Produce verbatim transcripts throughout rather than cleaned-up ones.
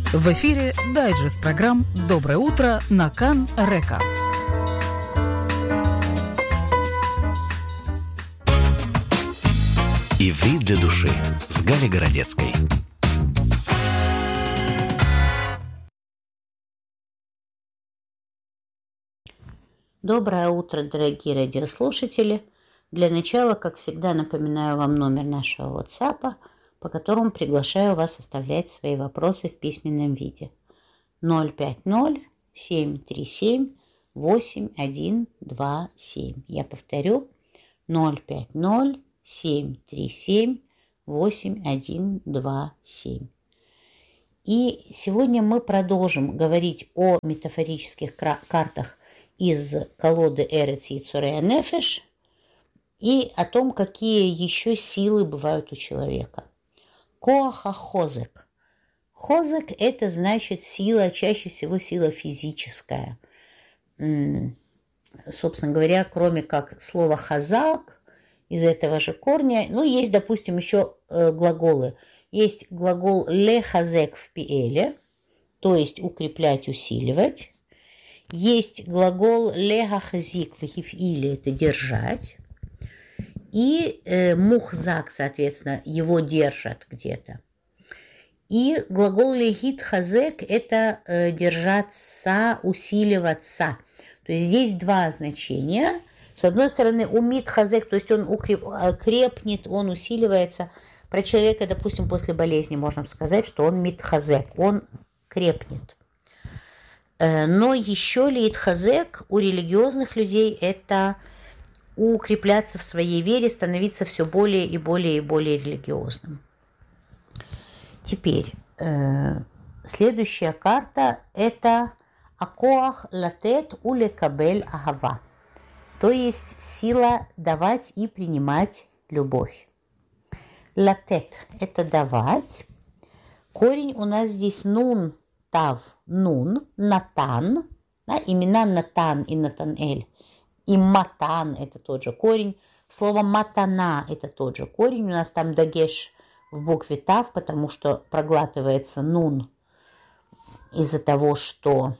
В эфире дайджест программ «Доброе утро» на Кан Река. Иврит для души с Галей Городецкой. Доброе утро, дорогие радиослушатели. Для начала, как всегда, напоминаю вам номер нашего WhatsApp, по которому приглашаю вас оставлять свои вопросы в письменном виде. ноль пять ноль семь три семь восемь один два семь. Я повторю, ноль пять ноль семь три семь восемь один два семь. И сегодня мы продолжим говорить о метафорических картах из колоды Эрец Йецорей ха-Нефеш и о том, какие еще силы бывают у человека. Коаха хозек. Хозек – это значит сила, чаще всего сила физическая. Собственно говоря, кроме как слова хазак, из этого же корня, ну, есть, допустим, еще глаголы. Есть глагол лехазек в пиэле, то есть укреплять, усиливать. Есть глагол лехахазик в хифиле, это держать. И э, мухзак, соответственно, его держат где-то. И глагол лехит хазек – это э, держаться, усиливаться. То есть здесь два значения. С одной стороны, умит хазек, то есть он укреп, крепнет, он усиливается. Про человека, допустим, после болезни можно сказать, что он мит хазек, он крепнет. Но еще лит хазек у религиозных людей – это укрепляться в своей вере, становиться все более и более и более религиозным. Теперь э, следующая карта – это акоах латет улекабель агава, то есть сила давать и принимать любовь. Латет – это давать. Корень у нас здесь нун, тав, нун, натан, да, имена Натан и Натанэль. И матан – это тот же корень. Слово матана – это тот же корень. У нас там дагеш в букве тав, потому что проглатывается нун из-за того, что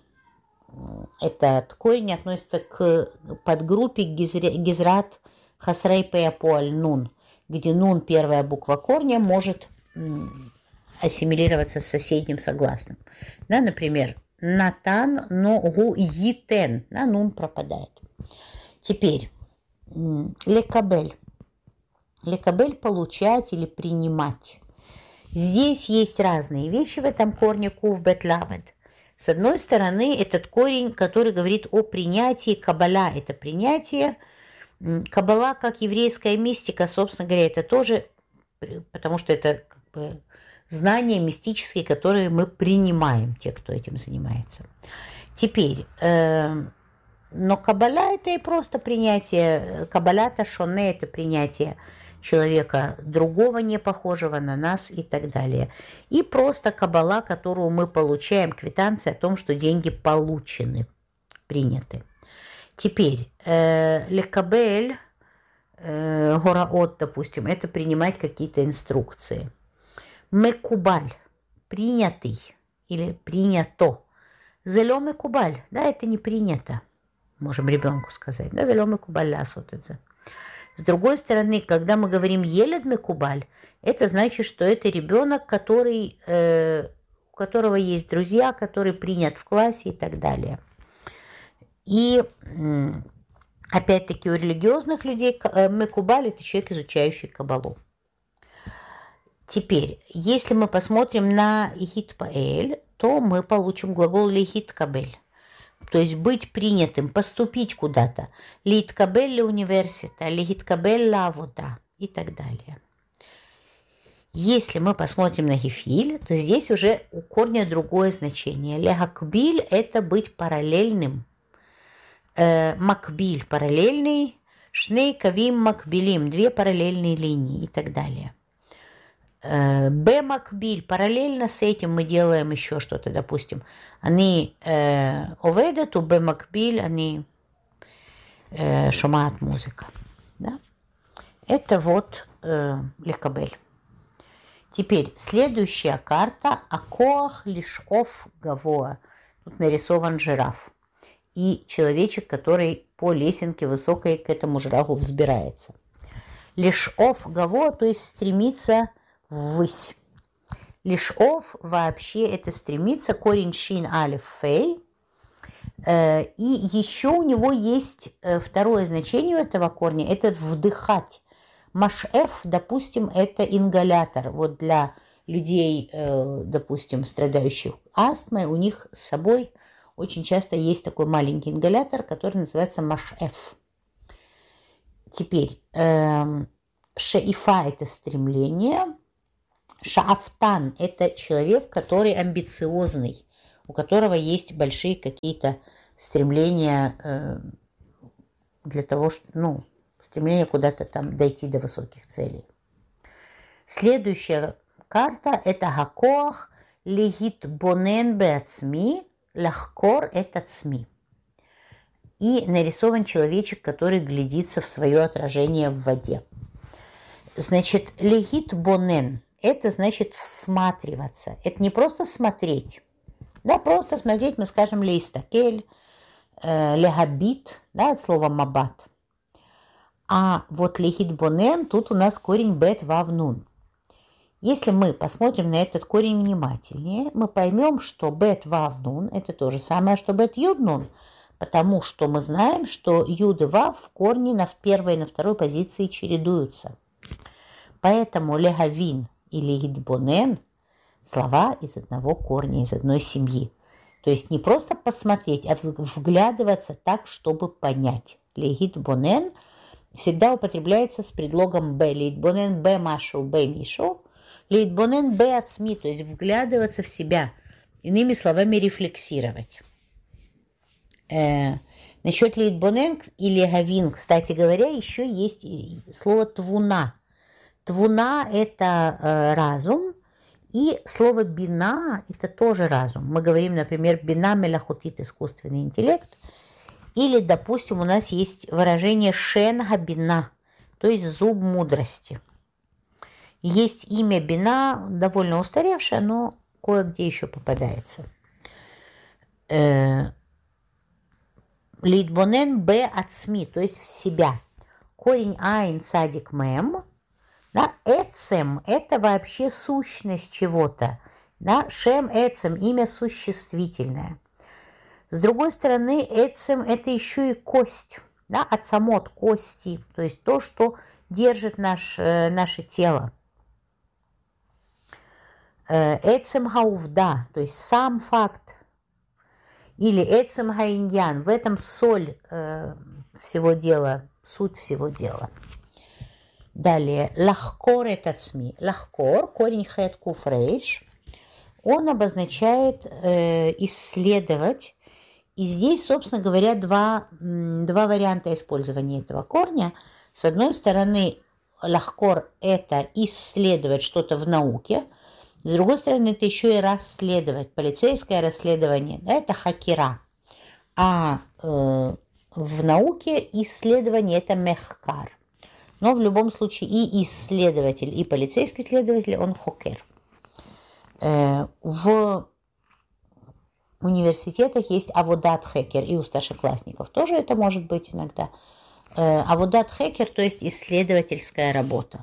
этот корень относится к подгруппе гизрат хасрей пеяпуаль нун, где нун, первая буква корня, может ассимилироваться с соседним согласным. Да, например, натан но гу йитен, да, нун пропадает. Теперь лекабель. Лекабель – получать или принимать. Здесь есть разные вещи в этом корне кув бет ламед. С одной стороны, этот корень, который говорит о принятии, каббала – это принятие. Каббала, как еврейская мистика, собственно говоря, это тоже, потому что это как бы знания мистические, которые мы принимаем, те, кто этим занимается. Теперь, э, но каббала – это и просто принятие, каббалата шоне – это принятие человека другого, не похожего на нас и так далее. И просто каббала, которую мы получаем, квитанция о том, что деньги получены, приняты. Теперь, э, лекабель, э, гораот, допустим, это принимать какие-то инструкции. Мекубаль, принятый или принято. Зелё мекубаль, да, это не принято. Можем ребенку сказать, да, зелё мекубаль ласот это. С другой стороны, когда мы говорим елед мекубаль, это значит, что это ребенок, который, э, у которого есть друзья, который принят в классе и так далее. И опять-таки у религиозных людей мекубаль – это человек, изучающий каббалу. Теперь, если мы посмотрим на ихит паэль, то мы получим глагол лихит кабель, то есть быть принятым, поступить куда-то. Лит кабель ле университа, лихит кабель ла авода и так далее. Если мы посмотрим на гефиль, то здесь уже у корня другое значение. Лехакбиль – это быть параллельным. Э, макбиль – параллельный. Шней кавим макбилим – две параллельные линии и так далее. Б макбиль, параллельно с этим мы делаем еще что-то, допустим. Они оведат, у Б макбиль, они шумат музыка. Да? Это вот э, лекабель. Теперь следующая карта Акоах лишов гавоа. Тут нарисован жираф. И человечек, который по лесенке высокой к этому жирафу взбирается. Лишов гавоа, то есть стремится ввысь. Лишов вообще это стремится, корень шин алиф фей. И еще у него есть второе значение у этого корня, это вдыхать. Машэф, допустим, это ингалятор. Вот для людей, допустим, страдающих астмой, у них с собой очень часто есть такой маленький ингалятор, который называется машэф. Теперь, шаифа – это стремление, шаафтан – это человек, который амбициозный, у которого есть большие какие-то стремления для того, что, ну, стремление куда-то там дойти до высоких целей. Следующая карта – это гакоах лигит бонен беацми, лахкор – это цми. И нарисован человечек, который глядится в свое отражение в воде. Значит, лигит бонен – это значит всматриваться. Это не просто смотреть. Да, просто смотреть, мы скажем лейстакель, э, легабит, да, от слова мабат. А вот лигит бонен, тут у нас корень бет вав нун. Если мы посмотрим на этот корень внимательнее, мы поймем, что бет вав нун – это то же самое, что бет юд нун, потому что мы знаем, что юд и вав в корне на первой и на второй позиции чередуются. Поэтому легавин и лигит бонен – слова из одного корня, из одной семьи. То есть не просто посмотреть, а вглядываться так, чтобы понять. Лигит бонен всегда употребляется с предлогом б. Лигит бонен б машу, б мишу. Лигит бонен б ацми, то есть вглядываться в себя. Иными словами, рефлексировать. Э, насчет лигит бонен или гавин, кстати говоря, еще есть слово твуна. Твуна – это э, разум. И слово бина – это тоже разум. Мы говорим, например, бина мелахутит, искусственный интеллект. Или, допустим, у нас есть выражение шенга бина, то есть зуб мудрости. Есть имя бина, довольно устаревшее, но кое-где еще попадается. Литбонен б ацми, то есть в себя. Корень айн цадик мем. Да, эцем – это вообще сущность чего-то. Да, шем эцем – имя существительное. С другой стороны, эцем – это еще и кость. Да, ацамот – кости, то есть то, что держит наш, наше тело. Эцем хаувда, то есть сам факт. Или эцем хаиньян – в этом соль э, всего дела, суть всего дела. Далее, лахкор это цми. Лахкор, корень хэт куф рейш, он обозначает э, исследовать. И здесь, собственно говоря, два, два варианта использования этого корня. С одной стороны, лахкор это исследовать что-то в науке. С другой стороны, это еще и расследовать. Полицейское расследование, да, это хакера. А э, в науке исследование это мехкар. Но в любом случае и исследователь, и полицейский следователь, он хокер. В университетах есть аводат хекер, и у старшеклассников тоже это может быть иногда. Аводат хекер, то есть исследовательская работа.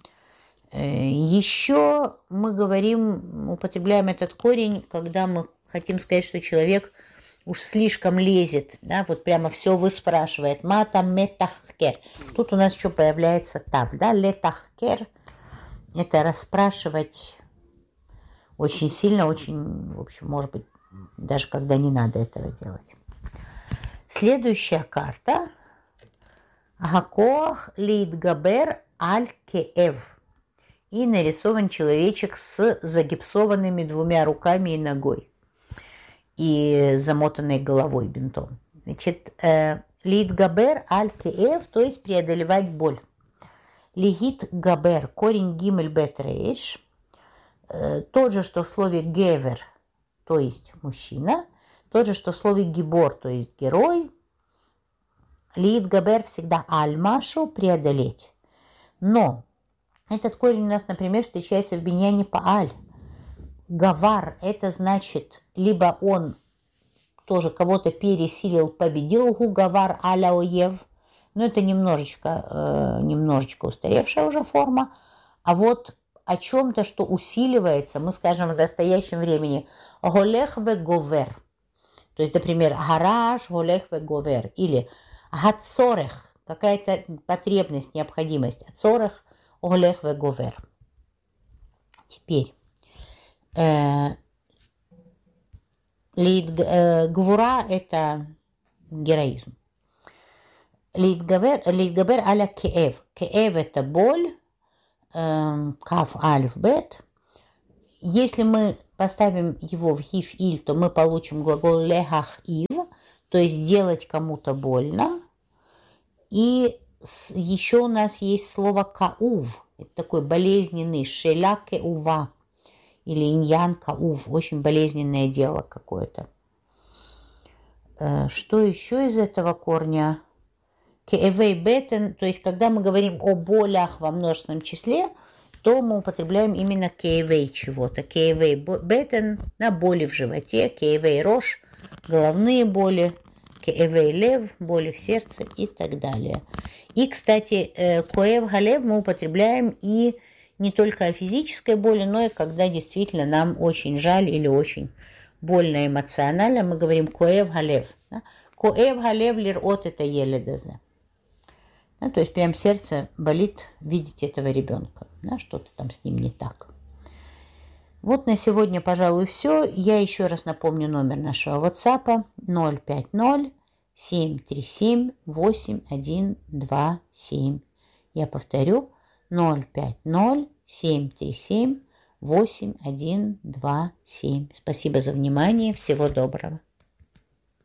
Еще мы говорим, употребляем этот корень, когда мы хотим сказать, что человек уж слишком лезет, да, вот прямо все выспрашивает. Мата метахкер. Тут у нас еще появляется тав, да, летахкер. Это расспрашивать очень сильно, очень, в общем, может быть, даже когда не надо этого делать. Следующая карта. Гакоах лейтгабер аль-кеэв. И нарисован человечек с загипсованными двумя руками и ногой. И замотанной головой бинтом. Значит, лит габер аль кеэв, то есть преодолевать боль. Лигит габер, корень гимель бет рейш, тот же, что в слове гевер, то есть мужчина, тот же, что в слове гибор, то есть герой. Лит габер всегда аль машу, преодолеть. Но Этот корень у нас, например, встречается в биньяне пааль. Гавар – это значит, либо он тоже кого-то пересилил, победил, гу гавар аля оев, но это немножечко, э, немножечко устаревшая уже форма. А вот о чем-то, что усиливается, мы скажем в настоящем времени голех ве говер. То есть, например, гараж голех ве говер. Или гацорех, какая-то потребность, необходимость. Ацорех голех ве говер. Теперь. Э, Гвура – это героизм. Лейтгабер аля кеэв. Кеэв – это боль. Каф альф бет. Если мы поставим его в гиф иль, то мы получим глагол лехах ив, то есть делать кому-то больно. И еще у нас есть слово каув. Это такой болезненный шеля кеува. Или иньян каув, очень болезненное дело какое-то. Что еще из этого корня? Кеэвей бетен, то есть когда мы говорим о болях во множественном числе, то мы употребляем именно кеэвей чего-то. Кеэвей бетен на боли в животе, кеэвей рош, головные боли, кеэвей лев, боли в сердце и так далее. И, кстати, коэв галев мы употребляем и не только о физической боли, но и когда действительно нам очень жаль или очень больно эмоционально, мы говорим коэв галев. Коэв галев лирот это еледазе. То есть прям сердце болит видеть этого ребенка. Да, что-то там с ним не так. Вот на сегодня, пожалуй, все. Я еще раз напомню номер нашего WhatsApp ноль пять ноль семь три семь восемь один два семь. Я повторю. ноль пять ноль семь три семь восемь один два семь. Спасибо за внимание. Всего доброго.